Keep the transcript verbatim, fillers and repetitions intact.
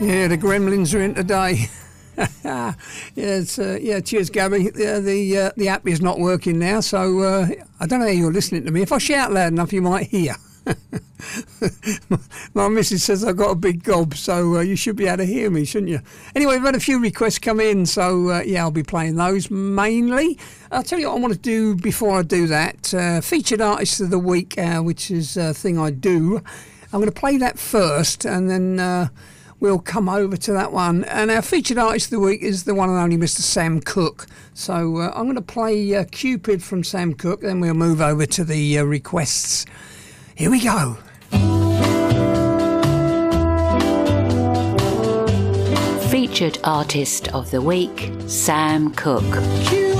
Yeah, the Gremlins are in today. yeah, it's, uh, yeah, cheers, Gabby. The the, uh, the app is not working now, so uh, I don't know how you're listening to me. If I shout loud enough, you might hear. My missus says I've got a big gob, so uh, you should be able to hear me, shouldn't you? Anyway, we've had a few requests come in, so uh, yeah, I'll be playing those mainly. I'll tell you what I want to do before I do that. Uh, featured Artist of the Week, uh, which is a thing I do. I'm going to play that first, and then uh, we'll come over to that one. And our featured Artist of the Week is the one and only Mister Sam Cooke. So uh, I'm going to play uh, Cupid from Sam Cooke, then we'll move over to the uh, requests. Here we go. Featured Artist of the Week, Sam Cooke.